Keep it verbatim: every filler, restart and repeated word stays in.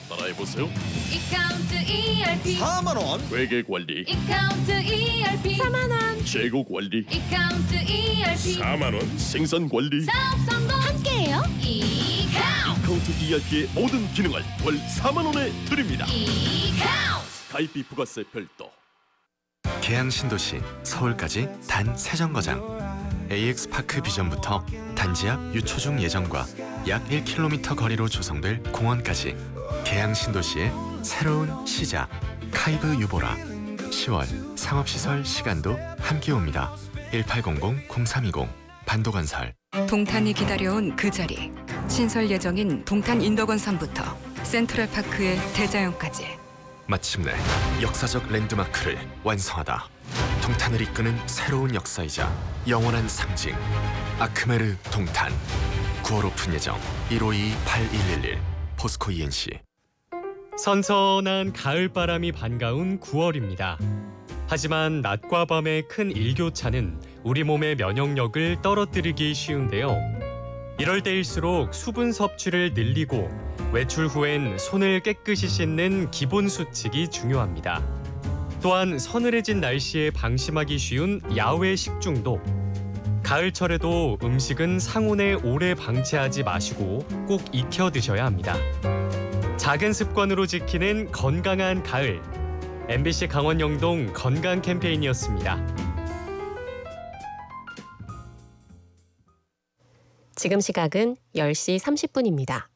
따라해보세요. 이카운트 이알피 사만 원. 회계 관리, 이카운트 이알피 사만 원 재고 관리, 이카운트 이알피 사만 원. 생산 관리, 사업 성공 함께해요. 이카운트 카운트 이알피의 모든 기능을 월 사만 원에 드립니다. 이카운트 가입비 부가세 별도. 계양 신도시 서울까지 단 세 정거장. 에이엑스파크 비전부터 단지 앞 유초중 예정과 약 일 킬로미터 거리로 조성될 공원까지 계양 신도시의 새로운 시작. 카이브 유보라. 시월 상업시설 시간도 함께 옵니다. 일팔공공 공삼이공 반도건설. 동탄이 기다려온 그 자리. 신설 예정인 동탄 인덕원삼부터 센트럴파크의 대자연까지. 마침내 역사적 랜드마크를 완성하다. 동탄을 이끄는 새로운 역사이자 영원한 상징. 아크메르 동탄. 구월 오픈 예정. 일오이 팔일일일 포스코 이엔씨. 선선한 가을바람이 반가운 구월입니다. 하지만 낮과 밤의 큰 일교차는 우리 몸의 면역력을 떨어뜨리기 쉬운데요. 이럴 때일수록 수분 섭취를 늘리고 외출 후엔 손을 깨끗이 씻는 기본 수칙이 중요합니다. 또한 서늘해진 날씨에 방심하기 쉬운 야외 식중독. 가을철에도 음식은 상온에 오래 방치하지 마시고 꼭 익혀 드셔야 합니다. 작은 습관으로 지키는 건강한 가을. 엠비씨 강원 영동 건강 캠페인이었습니다. 지금 시각은 열 시 삼십 분입니다.